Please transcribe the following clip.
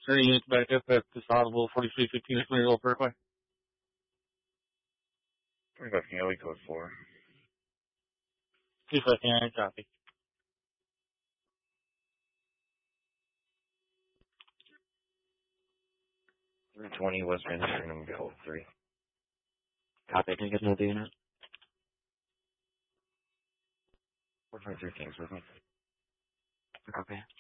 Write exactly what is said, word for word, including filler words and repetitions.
Sending units back up at this audible forty-three fifteen at Maryville Parkway. forty-five Canary code four. Two five Canary, copy. three twenty West Main Street, code three. Copy, can I get another unit? four five three Kings with me. Copy.